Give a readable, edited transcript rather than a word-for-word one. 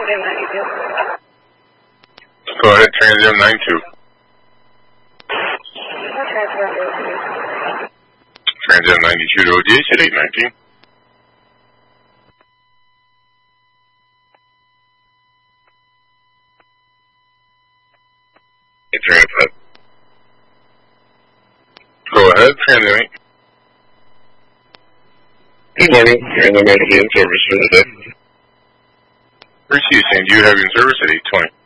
Go ahead, Transam 92. Transam 92 to ODH at 819. Transam. Go ahead, Transam 8. Good morning, Transam 92 in service for the day. Received, and you have your service at 820.